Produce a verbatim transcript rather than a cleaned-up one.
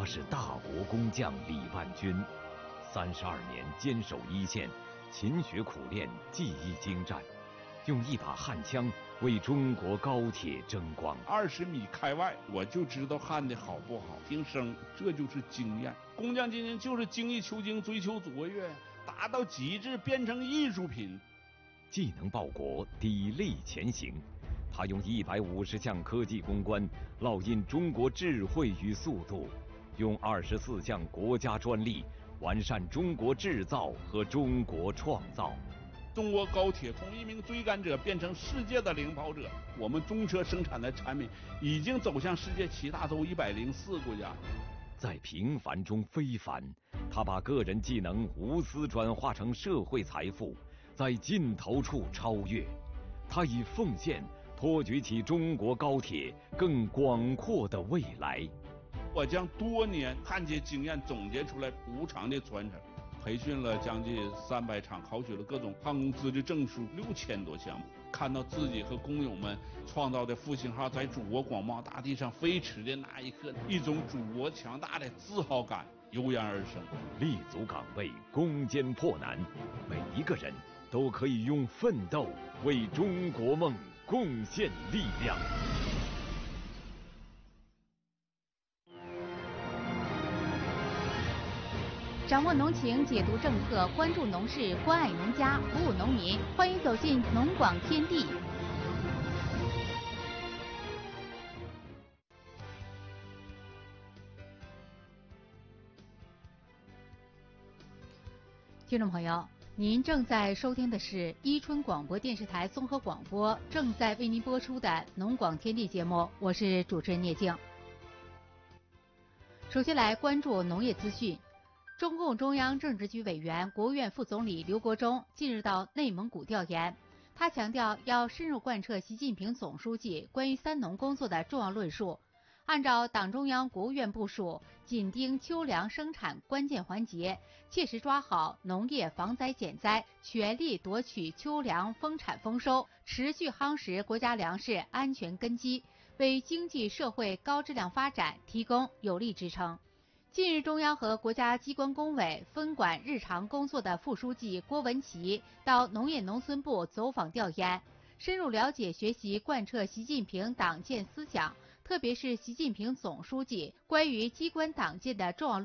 他是大国工匠李万钧，三十二年坚守一线，勤学苦练，技艺精湛，用一把焊枪为中国高铁争光。 二十米开外，我就知道焊的好不好，听声，这就是经验。工匠精神就是精益求精，追求卓越，达到极致，变成艺术品。 技能报国，砥砺前行。他用一百五十项科技攻关烙印中国智慧与速度，用二十四项国家专利完善中国制造和中国创造。 中国高铁从一名追赶者变成世界的领跑者，我们中车生产的产品已经走向世界七大洲一百零四国家。 在平凡中非凡，他把个人技能无私转化成社会财富，在尽头处超越。他以奉献托举起中国高铁更广阔的未来。 我将多年焊接经验总结出来，无偿的传承。培训了将近三百场，考取了各种焊工资质证书六千多项目。看到自己和工友们创造的复兴号在祖国广袤大地上飞驰的那一刻，一种祖国强大的自豪感油然而生。 立足岗位，攻坚破难，每一个人都可以用奋斗为中国梦贡献力量。 掌握农情，解读政策，关注农事，关爱农家，服务农民。欢迎走进农广天地。听众朋友，您正在收听的是伊春广播电视台综合广播正在为您播出的农广天地节目，我是主持人聂静。首先来关注农业资讯。中共中央政治局委员、国务院副总理刘国中近日到内蒙古调研，他强调要深入贯彻习近平总书记关于三农工作的重要论述，按照党中央、国务院部署，紧盯秋粮生产关键环节，切实抓好农业防灾减灾，全力夺取秋粮丰产丰收，持续夯实国家粮食安全根基，为经济社会高质量发展提供有力支撑。近日，中央和国家机关工委分管日常工作的副书记郭文奇到农业农村部走访调研，深入了解学习贯彻习近平党建思想，特别是习近平总书记关于机关党建的重要